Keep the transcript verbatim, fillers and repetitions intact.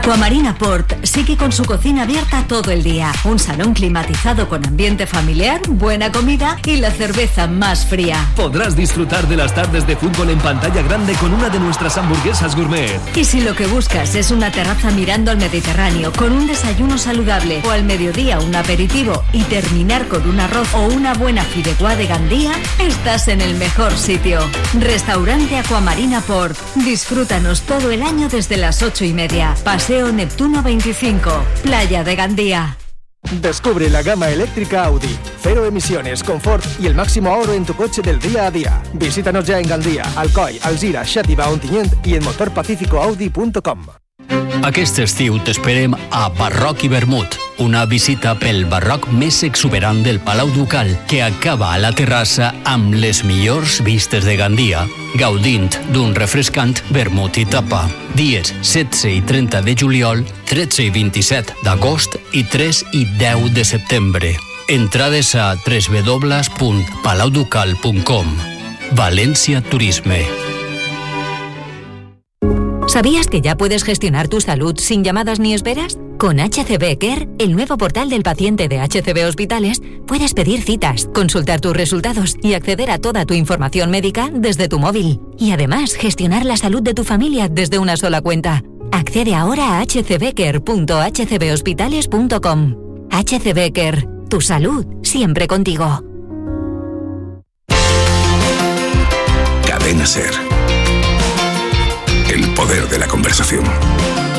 Aquamarina Port sigue con su cocina abierta todo el día. Un salón climatizado con ambiente familiar, buena comida y la cerveza más fría. Podrás disfrutar de las tardes de fútbol en pantalla grande con una de nuestras hamburguesas gourmet. Y si lo que buscas es una terraza mirando al Mediterráneo con un desayuno saludable o al mediodía un aperitivo y terminar con un arroz o una buena fideuá de Gandía, estás en el mejor sitio. Restaurante Aquamarina Port. Disfrútanos todo el año desde las ocho y media. Paseo Neptuno veinticinco, Playa de Gandía. Descubre la gama eléctrica Audi. Cero emisiones, confort y el máximo ahorro en tu coche del día a día. Visítanos ya en Gandía, Alcoi, Alzira, Xàtiva, Ontinyent i en motor pacífico audi punto com. Aquest estiu t'esperem a Barroc i Vermut, una visita pel barroc més exuberant del Palau Ducal, que acaba a la terrassa amb les millors vistes de Gandia, gaudint d'un refrescant vermut i tapa. Dies setze i trenta de juliol, tretze i vint-i-set d'agost i tres i deu de setembre. Entrades a w w w punt palau ducal punt com. València Turisme. ¿Sabías que ya puedes gestionar tu salud sin llamadas ni esperas? Con H C B Care, el nuevo portal del paciente de H C B Hospitales, puedes pedir citas, consultar tus resultados y acceder a toda tu información médica desde tu móvil. Y además, gestionar la salud de tu familia desde una sola cuenta. Accede ahora a h c b care punto h c b hospitales punto com. H C B Care, tu salud siempre contigo. Cadena SER. El poder de la conversación.